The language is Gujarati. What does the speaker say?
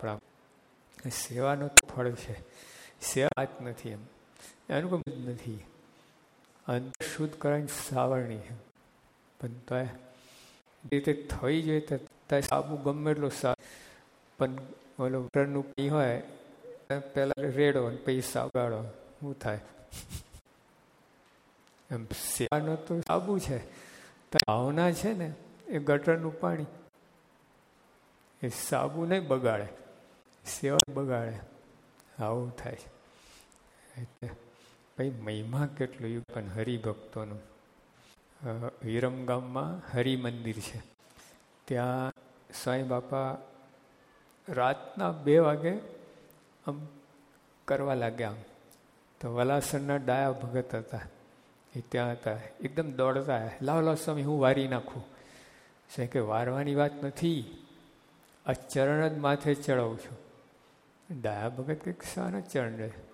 આપણા. સેવાનો ફળ છે, સેવા જ નથી, એમ એનું કોઈ નથી. અંતર શુદ્ધ કરવાની સાવરણી છે, પણ તો એ રીતે થઈ જાય તો સાબુ ગમે એટલો સારું, પણ ઓલો વોટરનું પી હોય પેલા રેડો પૈસા ઉગાડો, શું થાય? એમ સેવાનો તો સાબુ છે. ભાવના છે ને એ ગટરનું પાણી, એ સાબુ નહીં બગાડે, સેવા બગાડે. આવું થાય. એટલે ભાઈ મહિમા કેટલું યુગ. પણ હરિભક્તોનું વિરમગામમાં હરિ મંદિર છે, ત્યાં સાંઈ બાપા રાતના 2 વાગે આમ કરવા લાગ્યા. આમ તો વલાસરના ડાયા ભગત હતા, એ ત્યાં હતા. એકદમ દોડતા, લાવ સ્વામી હું વારી નાખું. છે કે વારવાની વાત નથી, આ ચરણ જ માથે ચડાવું છું. ડાયા ભગત કંઈક સારા ચરણ રહે.